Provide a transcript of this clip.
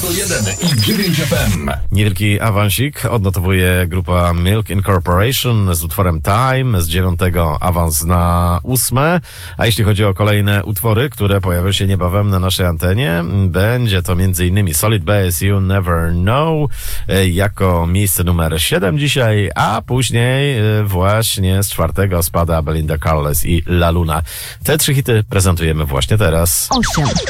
101 i 9 FM. Niewielki awansik odnotowuje grupa Milk Incorporation z utworem Time, z 9 awans na 8. A jeśli chodzi o kolejne utwory, które pojawią się niebawem na naszej antenie, będzie to m.in. Solid Bass You Never Know jako miejsce numer 7 dzisiaj, a później właśnie z 4 spada Belinda Carlisle i La Luna. Te 3 hity prezentujemy właśnie teraz. 8.